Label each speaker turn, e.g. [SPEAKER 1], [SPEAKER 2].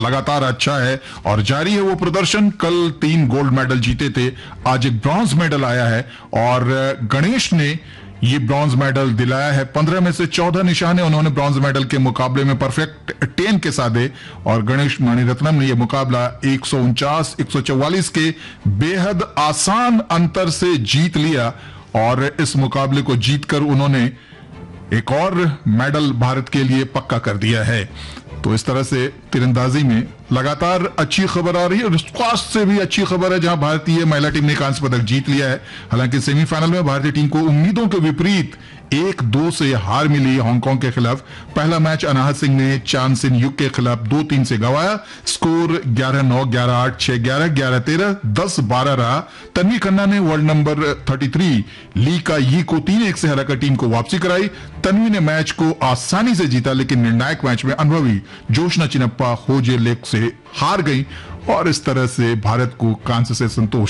[SPEAKER 1] लगातार अच्छा है और जारी है वो प्रदर्शन। कल 3 गोल्ड मेडल जीते थे, आज एक ब्रॉन्ज मेडल आया है और गणेश ने ये ब्रॉन्ज मेडल दिलाया है। 15 में से 14 निशाने उन्होंने ब्रॉन्ज मेडल के मुकाबले में परफेक्ट 10 के साथ दे और गणेश मणिरत्नम ने यह मुकाबला 149-144 के बेहद आसान अंतर से जीत लिया और इस मुकाबले को जीतकर उन्होंने एक और मेडल भारत के लिए पक्का कर दिया है। तो इस तरह से तीरंदाजी में लगातार अच्छी खबर आ रही है और स्क्वाश से भी अच्छी खबर है, जहां भारतीय महिला टीम ने कांस्य पदक जीत लिया है। हालांकि सेमीफाइनल में भारतीय टीम को उम्मीदों के विपरीत 1-2 से हार मिली हांगकांग के खिलाफ। पहला मैच अनाहत सिंह ने चांद सिन युग के खिलाफ 2-3 से गंवाया। स्कोर 11-9, 11-8, 6-11, 11-13, 10-12 रहा। तन्वी खन्ना ने वर्ल्ड नंबर 33 ली का यी को 3-1 से हराकर टीम को वापसी कराई। तन्वी ने मैच को आसानी से जीता, लेकिन निर्णायक मैच में अनुभवी जोशना चिनप्पा होजे लेक से हार गई और इस तरह से भारत को कांस्य से संतोष